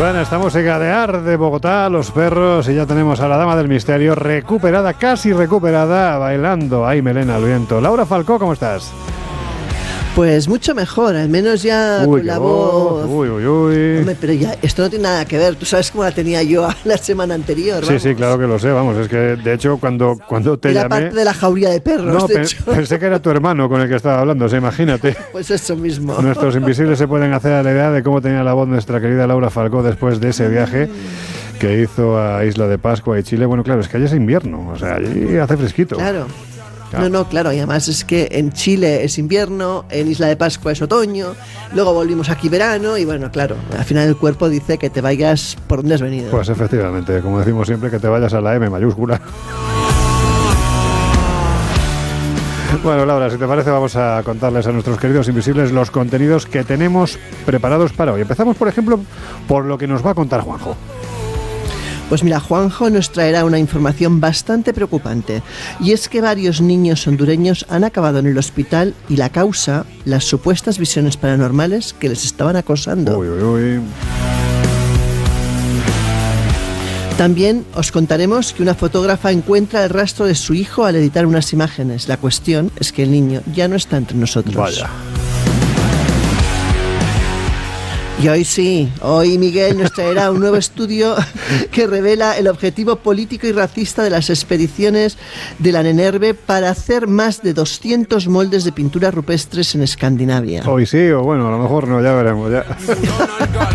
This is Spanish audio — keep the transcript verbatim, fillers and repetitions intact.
Bueno, estamos en Gadear de Bogotá, Los Perros, y ya tenemos a la dama del misterio recuperada, casi recuperada, bailando. Ay, melena al viento. Laura Falcó, ¿cómo estás? Pues mucho mejor, al menos ya uy, con la voz. voz. Uy, uy, uy. Hombre, pero ya, esto no tiene nada que ver. Tú sabes cómo la tenía yo la semana anterior. Sí, vamos. sí, claro que lo sé, vamos. Es que, de hecho, cuando, cuando te Era llamé... parte de la jauría de perros, No, de pe- hecho. pensé que era tu hermano con el que estaba hablando, o sea, imagínate. Pues eso mismo. Nuestros invisibles se pueden hacer a la idea de cómo tenía la voz nuestra querida Laura Falcó después de ese viaje que hizo a Isla de Pascua y Chile. Bueno, claro, es que allí es invierno, o sea, allí hace fresquito. Claro. Claro. No, no, claro, y además es que en Chile es invierno, en Isla de Pascua es otoño, luego volvimos aquí verano y bueno, claro, al final el cuerpo dice que te vayas por donde has venido. Pues efectivamente, como decimos siempre, que te vayas a la M mayúscula. Bueno, Laura, si te parece, vamos a contarles a nuestros queridos invisibles los contenidos que tenemos preparados para hoy. Empezamos, por ejemplo, por lo que nos va a contar Juanjo. Pues mira, Juanjo nos traerá una información bastante preocupante, y es que varios niños hondureños han acabado en el hospital y la causa, las supuestas visiones paranormales que les estaban acosando. Uy, uy, uy. También os contaremos que una fotógrafa encuentra el rastro de su hijo al editar unas imágenes. La cuestión es que el niño ya no está entre nosotros. Vaya. Y hoy sí, hoy Miguel nos traerá un nuevo estudio que revela el objetivo político y racista de las expediciones de la Nenerve para hacer más de doscientos moldes de pinturas rupestres en Escandinavia. Hoy sí, o bueno, a lo mejor no, ya veremos. Ya.